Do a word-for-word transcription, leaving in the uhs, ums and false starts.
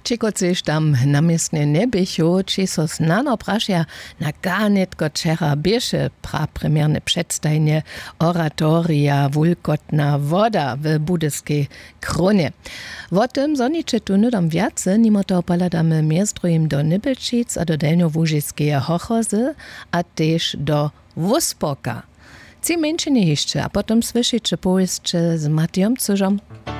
Čikocež tam namiestne nebychu, či so snano prašia na ganetko čera bieše prapremierne předstajne oratoria Vulkotna voda v Budeskej kronie. O tym zoniče tu nudom viace, nimo to poladame miestrujem do Nibelčic a do Delnjovúžiskeje Hochozy a tež do Vuspoka. Ci menšiny jeszcze, a potom słyszycie powieść z Matijom Cyżom.